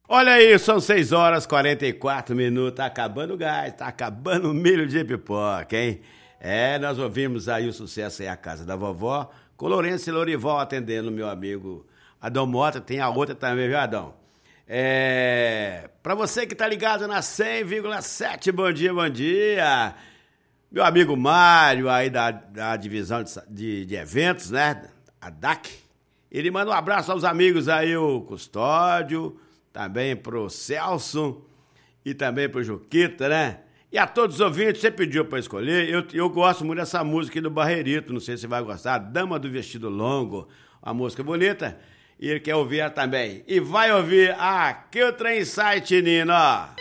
Olha aí, são 6 horas e 44 minutos, tá acabando o gás, tá acabando o milho de pipoca, hein? Nós ouvimos aí o sucesso aí, A Casa da Vovó, com Lourenço e Lorival atendendo meu amigo Adão Mota, tem a outra também, viu, Adão? Pra você que tá ligado na 100,7, bom dia, bom dia. Meu amigo Mário aí da divisão de eventos, né? A DAC. Ele manda um abraço aos amigos aí, o Custódio, também pro Celso e também pro Juquita, né? E a todos os ouvintes, você pediu pra escolher, eu gosto muito dessa música aqui do Barreirito, não sei se você vai gostar, Dama do Vestido Longo, uma música bonita, e ele quer ouvir ela também. E vai ouvir aqui o Trem Site, Nino, ó.